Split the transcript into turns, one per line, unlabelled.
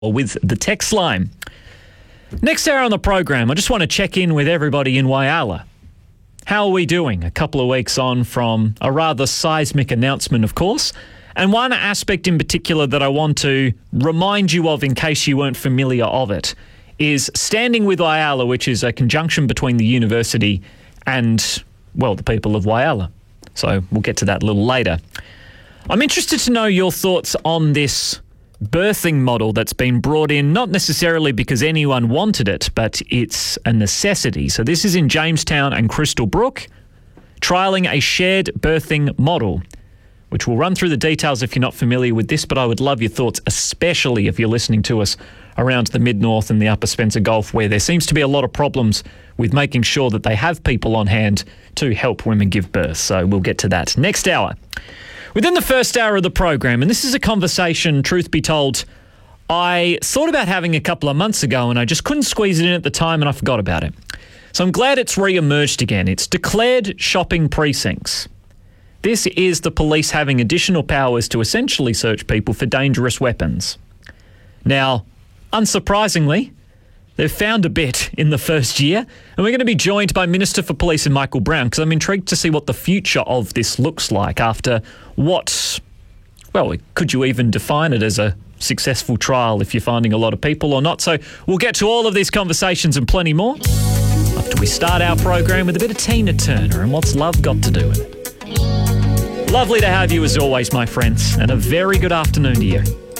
with the text line. Next hour on the program, I just want to check in with everybody in Whyalla. How are we doing? A couple of weeks on from a rather seismic announcement, of course. And one aspect in particular that I want to remind you of in case you weren't familiar of it is Standing with Whyalla, which is a conjunction between the university and, well, the people of Whyalla. So we'll get to that a little later. I'm interested to know your thoughts on this birthing model that's been brought in, not necessarily because anyone wanted it, but it's a necessity. So this is in Jamestown and Crystal Brook, trialling a shared birthing model, which we'll run through the details if you're not familiar with this, but I would love your thoughts, especially if you're listening to us around the Mid-North and the Upper Spencer Gulf, where there seems to be a lot of problems with making sure that they have people on hand to help women give birth. So we'll get to that next hour. Within the first hour of the program, and this is a conversation, truth be told, I thought about having a couple of months ago and I just couldn't squeeze it in at the time and I forgot about it. So I'm glad it's re-emerged again. It's declared shopping precincts. This is the police having additional powers to essentially search people for dangerous weapons. Now, unsurprisingly, they've found a bit in the first year, and we're going to be joined by Minister for Police and Michael Brown because I'm intrigued to see what the future of this looks like after what, well, could you even define it as a successful trial if you're finding a lot of people or not? So we'll get to all of these conversations and plenty more after we start our program with a bit of Tina Turner and What's Love Got to Do with It. Lovely to have you as always, my friends, and a very good afternoon to you.